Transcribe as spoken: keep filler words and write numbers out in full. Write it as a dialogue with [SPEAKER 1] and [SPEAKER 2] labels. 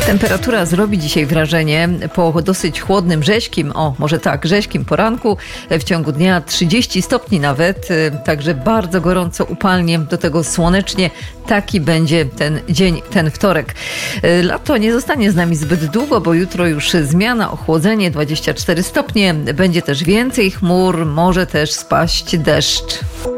[SPEAKER 1] Temperatura zrobi dzisiaj wrażenie po dosyć chłodnym, rzeźkim, o może tak, rzeźkim poranku, w ciągu dnia trzydzieści stopni nawet, także bardzo gorąco, upalnie, do tego słonecznie. Taki będzie ten dzień, ten wtorek. Lato nie zostanie z nami zbyt długo, bo jutro już zmiana, ochłodzenie, dwadzieścia cztery stopnie, będzie też więcej chmur, może też spaść deszcz.